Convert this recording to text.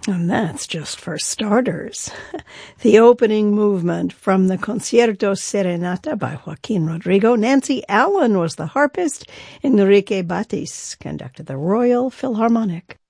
And that's just for starters. The opening movement from the Concierto Serenata by Joaquin Rodrigo. Nancy Allen was the harpist. Enrique Batis conducted the Royal Philharmonic.